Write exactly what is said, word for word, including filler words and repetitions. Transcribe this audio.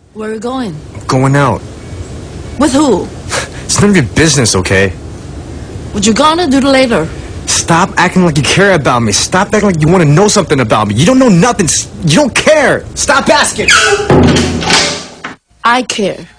Where are you going? Going out. With who? It's none of your business, okay? What you gonna do later? Stop acting like you care about me. Stop acting like you want to know something about me. You don't know nothing. You don't care. Stop asking. I care.